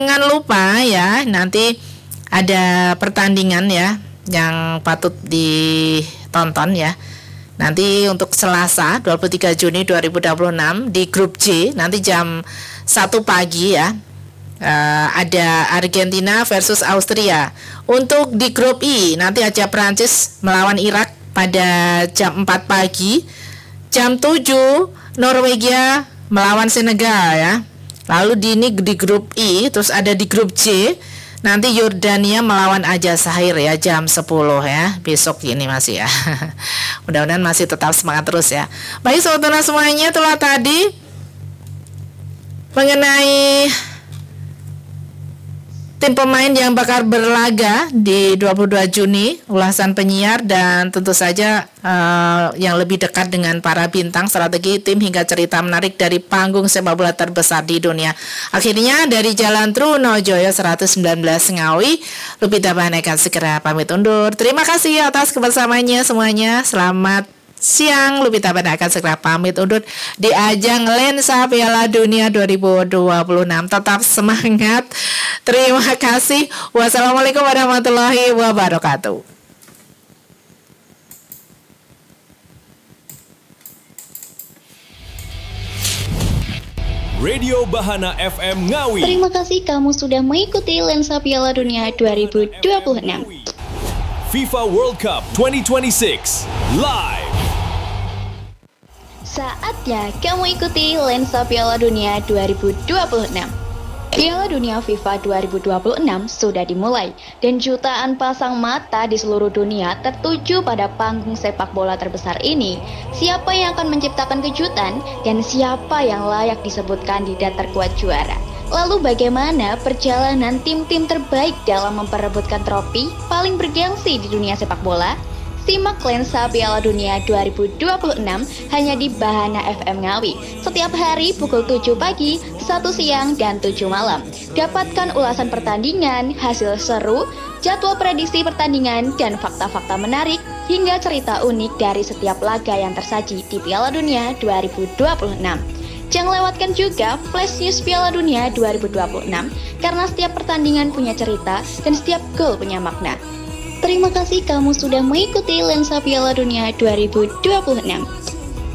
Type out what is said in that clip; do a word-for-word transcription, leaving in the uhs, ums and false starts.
Jangan lupa ya, nanti ada pertandingan ya yang patut ditonton ya. Nanti untuk Selasa dua puluh tiga Juni dua ribu dua puluh enam di grup J, nanti jam satu pagi ya, uh, ada Argentina versus Austria. Untuk di grup I, nanti ada Prancis melawan Irak pada jam empat pagi. Jam tujuh Norwegia melawan Senegal ya. Lalu di ini di grup I, terus ada di grup J, nanti Yordania melawan Aljazair ya jam sepuluh ya. Besok ini masih ya. Mudah-mudahan masih tetap semangat terus ya. Baik sobat Tunas semuanya, itulah tadi mengenai tim pemain yang bakal berlaga di dua puluh dua Juni, ulasan penyiar dan tentu saja uh, yang lebih dekat dengan para bintang, strategi tim hingga cerita menarik dari panggung sepak bola terbesar di dunia. Akhirnya dari Jalan Trunojoyo seratus sembilan belas Ngawi, Lupita Bahana akan segera pamit undur. Terima kasih atas kebersamaannya semuanya. Selamat siang, Lupita Bahana akan segera pamit undur di ajang Lensa Piala Dunia dua ribu dua puluh enam. Tetap semangat. Terima kasih. Wassalamualaikum warahmatullahi wabarakatuh. Radio Bahana F M Ngawi. Terima kasih kamu sudah mengikuti Lensa Piala Dunia dua ribu dua puluh enam. FIFA World Cup dua ribu dua puluh enam live. Saatnya kamu ikuti Lensa Piala Dunia dua ribu dua puluh enam. Piala Dunia FIFA dua ribu dua puluh enam sudah dimulai dan jutaan pasang mata di seluruh dunia tertuju pada panggung sepak bola terbesar ini. Siapa yang akan menciptakan kejutan dan siapa yang layak disebut kandidat terkuat juara? Lalu bagaimana perjalanan tim-tim terbaik dalam memperebutkan trofi paling bergengsi di dunia sepak bola? Simak Lensa Piala Dunia dua ribu dua puluh enam hanya di Bahana F M Ngawi setiap hari pukul tujuh pagi, satu siang, dan tujuh malam. Dapatkan ulasan pertandingan, hasil seru, jadwal prediksi pertandingan, dan fakta-fakta menarik hingga cerita unik dari setiap laga yang tersaji di Piala Dunia dua ribu dua puluh enam. Jangan lewatkan juga Flash News Piala Dunia dua ribu dua puluh enam karena setiap pertandingan punya cerita dan setiap gol punya makna. Terima kasih kamu sudah mengikuti Lensa Piala Dunia dua ribu dua puluh enam.